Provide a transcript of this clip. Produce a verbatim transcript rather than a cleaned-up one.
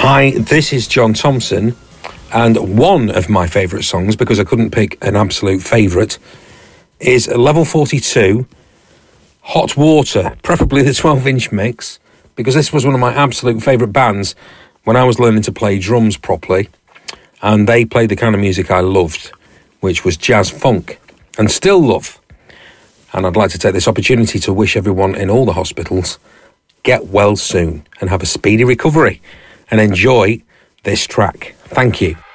Hi, this is John Thompson, and one of my favourite songs, because I couldn't pick an absolute favourite, is Level forty-two, Hot Water, preferably the twelve-inch mix, because this was one of my absolute favourite bands when I was learning to play drums properly, and they played the kind of music I loved, which was jazz funk, and still love. And I'd like to take this opportunity to wish everyone in all the hospitals get well soon and have a speedy recovery, and enjoy this track. Thank you.